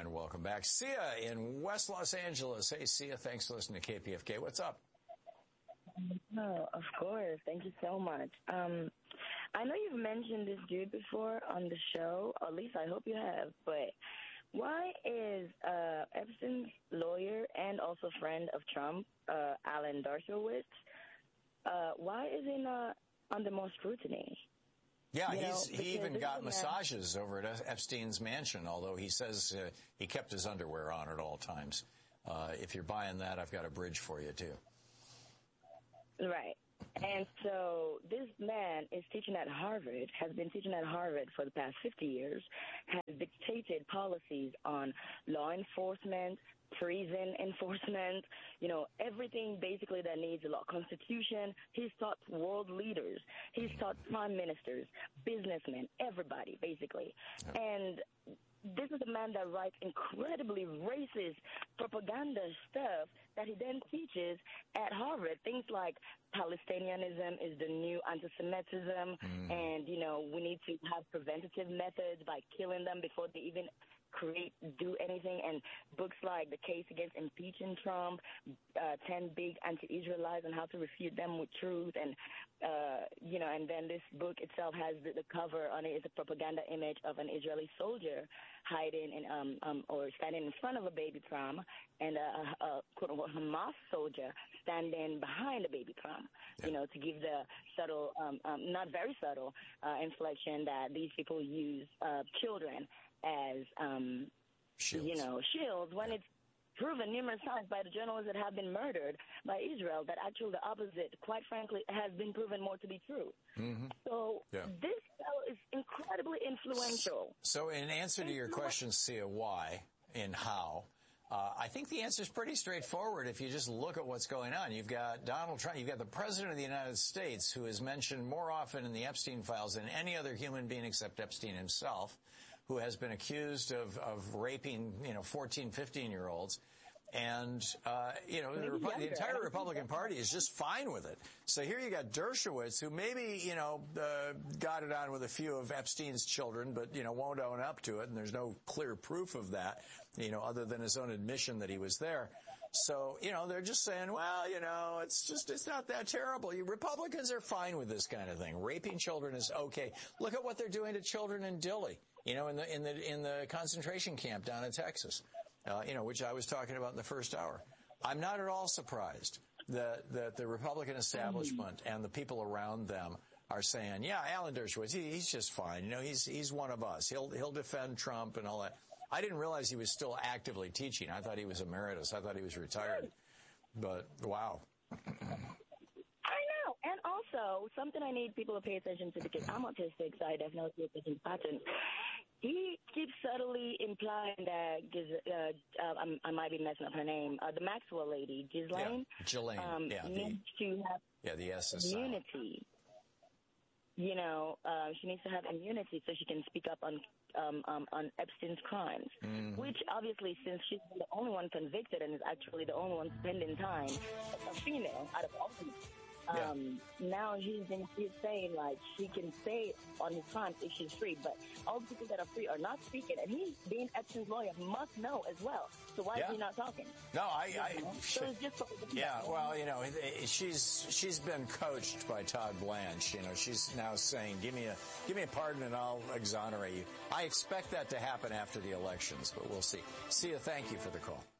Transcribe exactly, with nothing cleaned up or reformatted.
And welcome back. Sia in West Los Angeles. Hey, Sia, thanks for listening to K P F K. What's up? Oh, of course. Thank you so much. Um, I know you've mentioned this dude before on the show, or at least I hope you have, but why is uh, Epstein's lawyer and also friend of Trump, uh, Alan Dershowitz, uh, why is he not under more scrutiny? Yeah, you he's, know, he even got man- massages over at Epstein's mansion, although he says uh, he kept his underwear on at all times. Uh, if you're buying that, I've got a bridge for you, too. Right. And so this man is teaching at Harvard, has been teaching at Harvard for the past fifty years, has dictated policies on law enforcement, prison enforcement, you know, everything basically that needs a law. Constitution. He's taught world leaders. He's taught prime ministers, businessmen, everybody, basically. Yeah. And this is a man that writes incredibly racist propaganda stuff that he then teaches at Harvard. Things like Palestinianism is the new anti-Semitism, mm. and, you know, we need to have preventative methods by killing them before they even create, do anything. And books like The Case Against Impeaching Trump, uh, ten Big Anti-Israel Lies and How to Refute Them with Truth. And, uh, you know, and then this book itself has the, the cover on it is a propaganda image of an Israeli soldier hiding in, um, um, or standing in front of a baby prom, and a, a quote-unquote Hamas soldier standing behind a baby prom, yeah. you know, to give the subtle, um, um, not very subtle, uh, inflection that these people use uh, children as, um, shields. you know, shields, when yeah. it's proven numerous times by the journalists that have been murdered by Israel that actually the opposite, quite frankly, has been proven more to be true. Mm-hmm. So yeah. this fellow is incredibly influential. So in answer to your question, Sia, why and how, uh, I think the answer is pretty straightforward if you just look at what's going on. You've got Donald Trump, you've got the President of the United States, who is mentioned more often in the Epstein files than any other human being except Epstein himself, who has been accused of, of raping, you know, fourteen, fifteen-year-olds. And, uh, you know, the, Repu- the entire Republican Party is just fine with it. So here you got Dershowitz, who maybe, you know, uh, got it on with a few of Epstein's children, but, you know, won't own up to it. And there's no clear proof of that, you know, other than his own admission that he was there. So, you know, they're just saying, well, you know, it's just, it's not that terrible. You Republicans are fine with this kind of thing. Raping children is okay. Look at what they're doing to children in Dilley, you know, in the, in the, in the concentration camp down in Texas. Uh, you know, which I was talking about in the first hour. I'm not at all surprised that, that the Republican establishment and the people around them are saying, yeah, Alan Dershowitz, he, he's just fine. You know, he's, he's one of us. He'll, he'll defend Trump and all that. I didn't realize he was still actively teaching. I thought he was emeritus. I thought he was retired. But, wow. I know. And also, something I need people to pay attention to, because I'm autistic, so I definitely pay attention to patterns. He keeps subtly implying that Giz- uh, uh, I'm, I might be messing up her name. Uh, the Maxwell lady, Ghislaine, yeah, Ghislaine, um, yeah, needs the, to have yeah, the S is immunity. You know, uh, she needs to have immunity so she can speak up on um, um, on Epstein's crimes. Mm-hmm. Which obviously, since she's the only one convicted and is actually the only one spending time, a female out of all of them. Um, yeah. Now he's, been, he's saying, like, she can say on his crimes if she's free, but all the people that are free are not speaking, and he, being Epstein's lawyer, must know as well. So why yeah. is he not talking? No, I... I so it's just... Yeah, well, you know, she's she's been coached by Todd Blanche. You know, she's now saying, give me a give me a pardon and I'll exonerate you. I expect that to happen after the elections, but we'll see. Sia, thank you for the call.